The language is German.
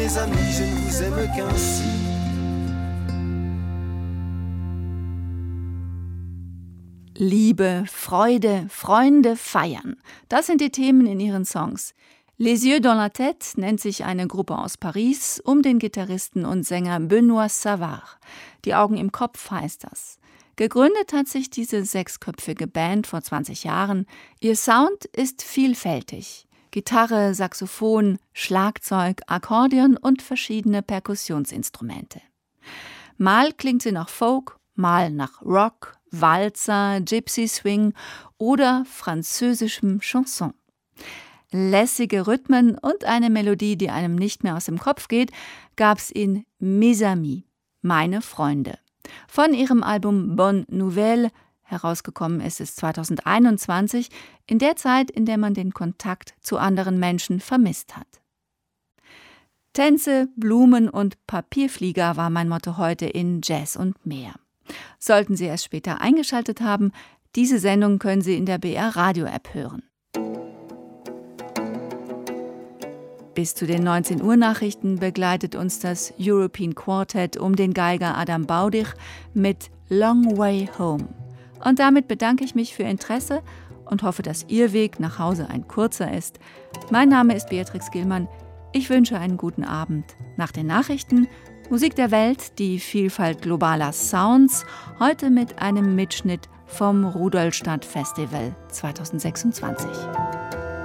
mes amis, je ne vous aime qu'ainsi. Liebe, Freude, Freunde, Feiern. Das sind die Themen in ihren Songs. Les Yeux dans la Tête nennt sich eine Gruppe aus Paris um den Gitarristen und Sänger Benoît Savart. Die Augen im Kopf heißt das. Gegründet hat sich diese 6-köpfige Band vor 20 Jahren. Ihr Sound ist vielfältig. Gitarre, Saxophon, Schlagzeug, Akkordeon und verschiedene Perkussionsinstrumente. Mal klingt sie nach Folk, mal nach Rock, Walzer, Gypsy Swing oder französischem Chanson. Lässige Rhythmen und eine Melodie, die einem nicht mehr aus dem Kopf geht, gab's in Mes Amis, meine Freunde. Von ihrem Album Bonne Nouvelle, herausgekommen ist es 2021, in der Zeit, in der man den Kontakt zu anderen Menschen vermisst hat. Tänze, Blumen und Papierflieger war mein Motto heute in Jazz und mehr. Sollten Sie erst später eingeschaltet haben, diese Sendung können Sie in der BR Radio App hören. Bis zu den 19 Uhr Nachrichten begleitet uns das European Quartet um den Geiger Adam Baudich mit Long Way Home. Und damit bedanke ich mich für Ihr Interesse und hoffe, dass Ihr Weg nach Hause ein kurzer ist. Mein Name ist Beatrix Gillmann. Ich wünsche einen guten Abend. Nach den Nachrichten Musik der Welt, die Vielfalt globaler Sounds, heute mit einem Mitschnitt vom Rudolstadt Festival 2026.